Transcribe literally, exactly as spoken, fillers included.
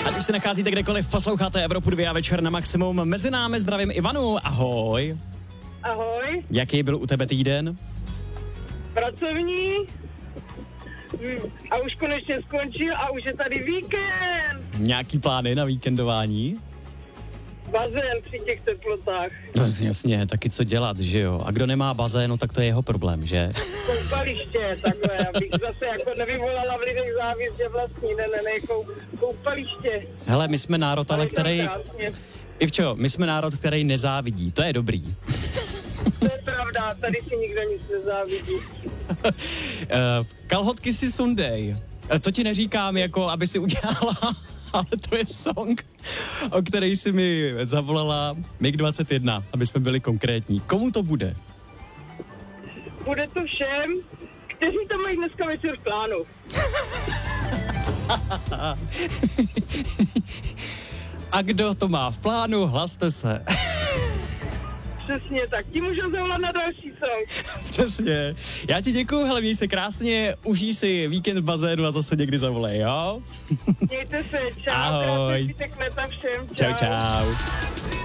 Ať už se nacházíte kdekoliv, posloucháte Evropu dvě a Večer na maximum. Mezi námi zdravím Ivanu, ahoj. Ahoj. Jaký byl u tebe týden? Pracovní. Hm. A už konečně skončil a už je tady víkend. Nějaký plány na víkendování? Bazén při těch teplotách. No, jasně, taky co dělat, že jo? A kdo nemá bazén, no tak to je jeho problém, že? Koupaliště, takhle, abych zase jako nevyvolala v lidech závis, že vlastní, ne, ne, ne, kou, koupaliště. Hele, my jsme národ, ale který... Krásně. Ivčo, my jsme národ, který nezávidí, to je dobrý. To je pravda, tady si nikdo nic nezávidí. uh, kalhotky si sundej. Uh, to ti neříkám, jako aby si udělala, ale to je song, o který si mi zavolala M I G dvacet jedna, aby jsme byli konkrétní. Komu to bude? Bude to všem, kteří to mají dneska večer v plánu. A kdo to má v plánu, hlaste se. Přesně tak, ti můžu zavolat na další song. Přesně. Já ti děkuju, hele, měj se krásně, užij si víkend v bazénu a zase někdy zavolej, jo? Mějte se, čau. Ahoj. Krásný zbytek neta všem, Čau, čau.